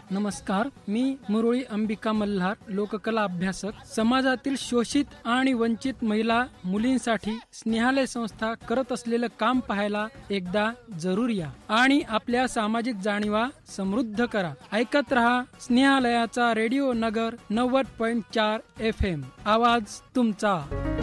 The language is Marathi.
नमस्कार, मी मुरळी अंबिका मल्हार, लोककला अभ्यासक. समाजातील शोषित आणि वंचित महिला मुलींसाठी स्नेहालय संस्था करत असलेलं काम पाहायला एकदा जरूर या आणि आपल्या सामाजिक जाणीवा समृद्ध करा. ऐकत रहा स्नेहालयाचा रेडिओ नगर 90.4 FM. आवाज तुमचा.